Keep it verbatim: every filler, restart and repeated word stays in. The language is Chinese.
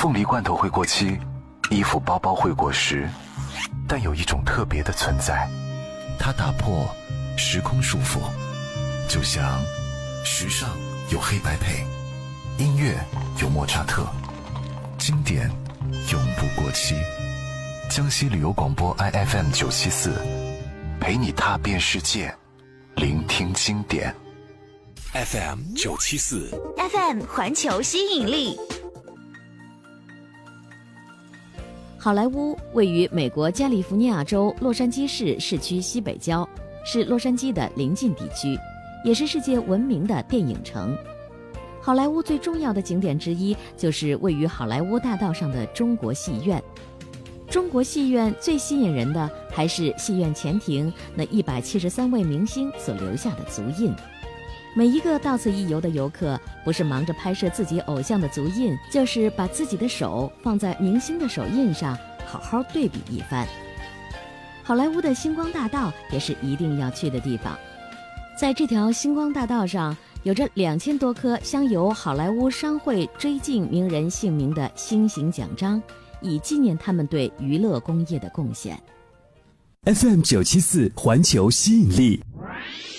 凤梨罐头会过期，衣服包包会过时，但有一种特别的存在，它打破时空束缚，就像时尚有黑白配，音乐有莫扎特，经典永不过期。江西旅游广播 I F M 九七四，陪你踏遍世界，聆听经典。 F M 九七四 F M 环球吸引力。 好莱坞位于美国加利福尼亚州洛杉矶市市区西北郊，是洛杉矶的邻近地区，也是世界闻名的电影城。好莱坞最重要的景点之一就是位于好莱坞大道上的中国戏院。中国戏院最吸引人的还是戏院前庭那一百七十三位明星所留下的足印。每一个到此一游的游客，不是忙着拍摄自己偶像的足印，就是把自己的手放在明星的手印上，好好对比一番。好莱坞的星光大道也是一定要去的地方。在这条星光大道上，有着两千多颗镶有好莱坞商会追敬名人姓名的星形奖章，以纪念他们对娱乐工业的贡献。 F M 九七四环球吸引力。